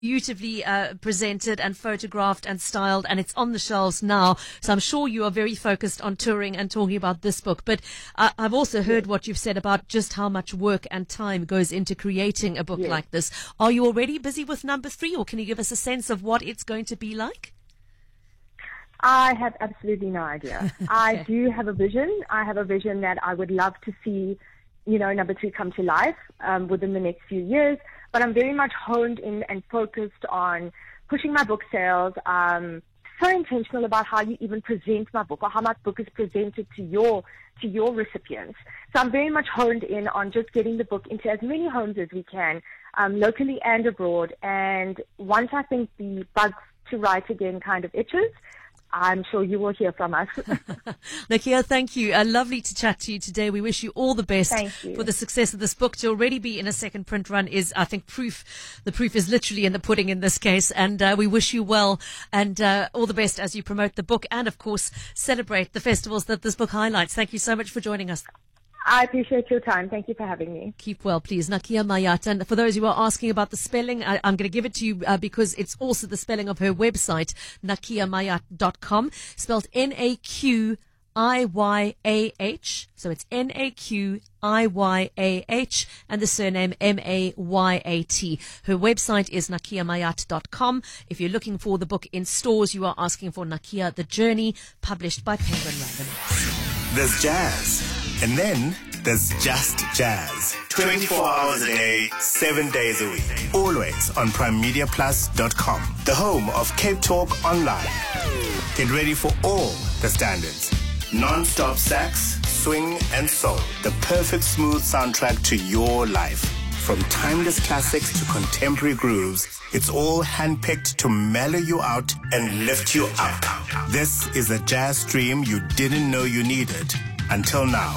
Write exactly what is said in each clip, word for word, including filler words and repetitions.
beautifully uh, presented and photographed and styled, and it's on the shelves now. So I'm sure you are very focused on touring and talking about this book. But uh, I've also heard what you've said about just how much work and time goes into creating a book Yes. like this. Are you already busy with number three, or can you give us a sense of what it's going to be like? I have absolutely no idea. I do have a vision. I have a vision that I would love to see, you know, number three come to life um, within the next few years. But I'm very much honed in and focused on pushing my book sales. Um, so intentional about how you even present my book, or how my book is presented to your to your recipients. So I'm very much honed in on just getting the book into as many homes as we can, um, locally and abroad. And once I think the bug to write again kind of itches, I'm sure you will hear from us. Nakia, thank you. Uh, lovely to chat to you today. We wish you all the best Thank you. for the success of this book. To already be in a second print run is, I think, proof. The proof is literally in the pudding in this case. And uh, we wish you well and uh, all the best as you promote the book and, of course, celebrate the festivals that this book highlights. Thank you so much for joining us. I appreciate your time. Thank you for having me. Keep well, please. Nakia Mayat. And for those who are asking about the spelling, I, I'm going to give it to you uh, because it's also the spelling of her website, nakia mayat dot com, spelled N A Q I Y A H. So it's N A Q I Y A H and the surname M A Y A T. Her website is nakia mayat dot com. If you're looking for the book in stores, you are asking for Nakia The Journey, published by Penguin Random. There's jazz. And then there's just jazz. twenty-four hours a day, seven days a week. Always on prime media plus dot com, the home of Cape Talk Online. Get ready for all the standards. Non-stop sax, swing and soul. The perfect smooth soundtrack to your life. From timeless classics to contemporary grooves, it's all handpicked to mellow you out and lift you up. This is a jazz stream you didn't know you needed. Until now.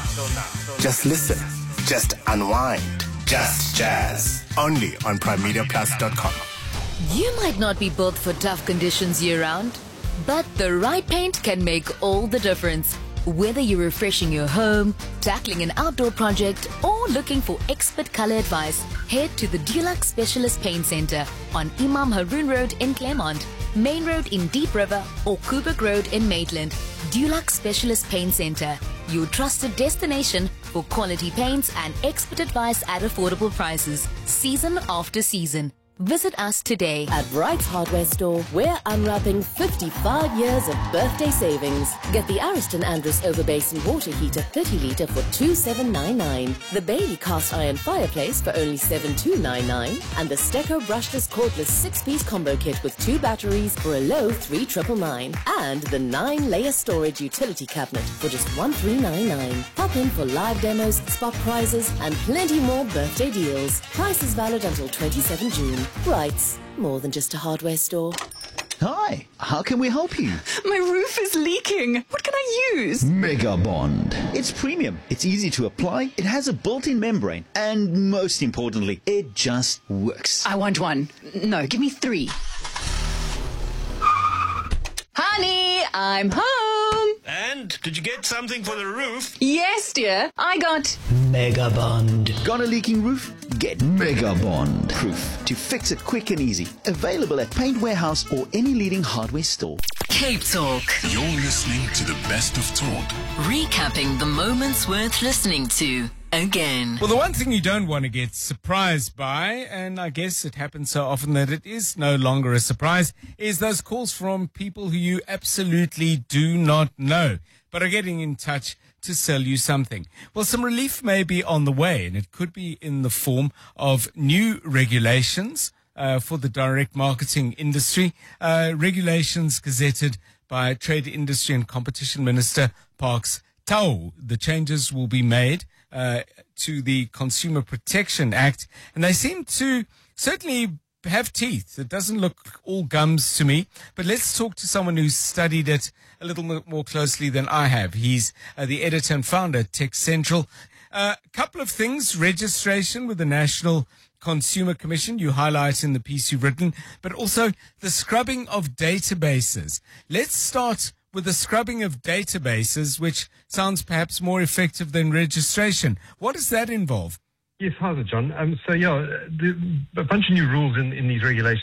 Just listen. Just unwind. Just jazz. Only on prime media plus dot com. You might not be built for tough conditions year-round, but the right paint can make all the difference. Whether you're refreshing your home, tackling an outdoor project, or looking for expert color advice, head to the Dulux Specialist Paint Center on Imam Haroon Road in Claremont, Main Road in Deep River, or Kubrick Road in Maitland. Dulux Specialist Paint Center, your trusted destination for quality paints and expert advice at affordable prices, season after season. Visit us today. At Wright's Hardware Store, we're unwrapping fifty-five years of birthday savings. Get the Ariston Andrus Overbasin water heater thirty litre for two thousand seven hundred ninety-nine, the Bailey cast iron fireplace for only seven thousand two hundred ninety-nine, and the Stecco brushless cordless six-piece combo kit with two batteries for a low three thousand nine hundred ninety-nine, and the nine-layer storage utility cabinet for just one thousand three hundred ninety-nine. Pop in for live demos, spot prizes, and plenty more birthday deals. Price is valid until twenty-seventh of June. Wright's, more than just a hardware store. Hi, how can we help you? My roof is leaking. What can I use? Mega Bond. It's premium, it's easy to apply, it has a built-in membrane, and most importantly, it just works. I want one. No, give me three. Honey, I'm home. And did you get something for the roof? Yes, dear. I got... Mega Bond. Got a leaking roof? Get Mega Bond. Proof to fix it quick and easy. Available at Paint Warehouse or any leading hardware store. Cape Talk, You're listening to the best of talk. recapping the moments worth listening to again. Well, the one thing you don't want to get surprised by, and I guess it happens so often that it is no longer a surprise, is those calls from people who you absolutely do not know, but are getting in touch to sell you something. Well, some relief may be on the way, and it could be in the form of new regulations uh, for the direct marketing industry, uh, regulations gazetted by Trade, Industry and Competition Minister Parks Tau. The changes will be made uh, to the Consumer Protection Act, and they seem to certainly have teeth. It doesn't look all gums to me, but let's talk to someone who's studied it a little bit more closely than I have. He's uh, the editor and founder at Tech Central. A uh, couple of things: registration with the National Consumer Commission, you highlight in the piece you've written, but also the scrubbing of databases. Let's start with the scrubbing of databases, which sounds perhaps more effective than registration. What does that involve? Yes, hi there, John. Um, so, yeah, the, a bunch of new rules in, in these regulations